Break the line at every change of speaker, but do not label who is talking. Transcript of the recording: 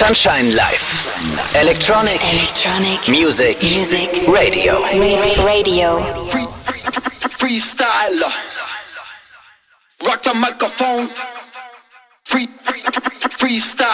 Sunshine Live. Electronic Music Radio.
Freestyler. Rock the microphone. Freestyle.